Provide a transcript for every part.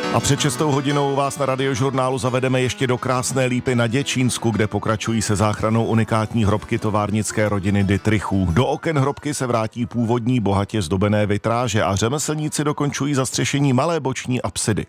A před 6 hodinou vás na Radiožurnálu zavedeme ještě do krásné Lípy na Děčínsku, kde pokračují se záchranou unikátní hrobky továrnické rodiny Dittrichů. Do oken hrobky se vrátí původní bohatě zdobené vitráže a řemeslníci dokončují zastřešení malé boční apsidy.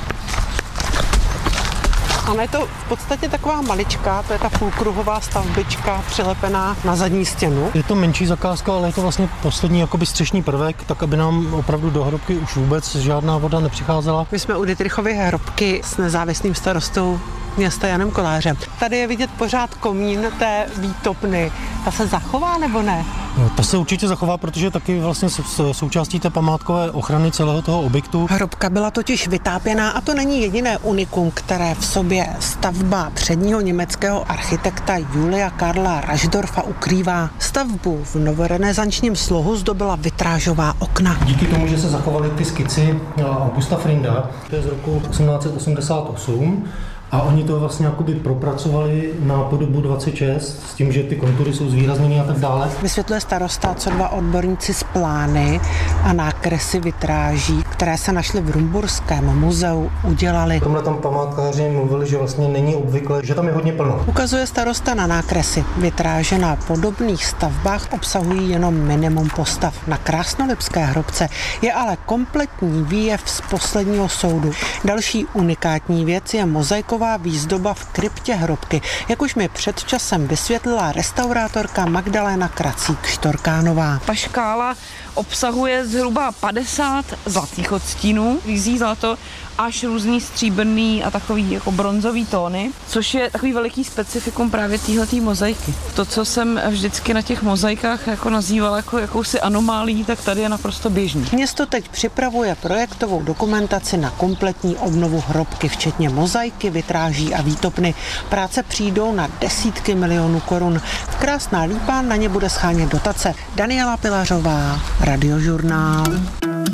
Ano, je to v podstatě taková maličká, to je ta půlkruhová stavbička přilepená na zadní stěnu. Je to menší zakázka, ale je to vlastně poslední jakoby střešní prvek, tak aby nám opravdu do hrobky už vůbec žádná voda nepřicházela. My jsme u Dittrichovy hrobky s nezávislým starostou města Janem Kolářem. Tady je vidět pořád komín té výtopny. Ta se zachová nebo ne? Ta se určitě zachová, protože taky vlastně součástí té památkové ochrany celého toho objektu. Hrobka byla totiž vytápěná a to není jediné unikum, které v sobě stavba předního německého architekta Julia Karla Raschdorfa ukrývá. Stavbu v novorenesančním slohu zdobila vitrážová okna. Díky tomu, že se zachovaly ty skici Augusta Frinda, to je z roku 1888, a oni to vlastně jakoby propracovali na podobu 26 s tím, že ty kontury jsou zvýrazněny a tak dále. Vysvětluje starosta, co dva odborníci z plány a nákresy vitráží, které se našly v Rumburském muzeu, udělali. V tomhle tam památkáři mluvili, že vlastně není obvykle, že tam je hodně plno. Ukazuje starosta na nákresy. Vitráže na podobných stavbách obsahují jenom minimum postav. Na krásnolipské hrobce je ale kompletní výjev z posledního soudu. Další unikátní věc je mozaiková výzdoba v kryptě hrobky, jak už mi před časem vysvětlila restaurátorka Magdaléna Kracík-Štorkánová. Ta škála obsahuje zhruba 50 zlatých odstínů, rizí zlato, až různý stříbrný a takový jako bronzový tóny, což je takový veliký specifikum právě téhletý mozaiky. To, co jsem vždycky na těch mozaikách jako nazývala jako jakousi anomálí, tak tady je naprosto běžný. Město teď připravuje projektovou dokumentaci na kompletní obnovu hrobky, včetně mozaiky, vitráží a výtopny. Práce přijdou na desítky milionů korun. V Krásná Lípa na ně bude schánět dotace. Daniela Pilařová, Radiožurnál.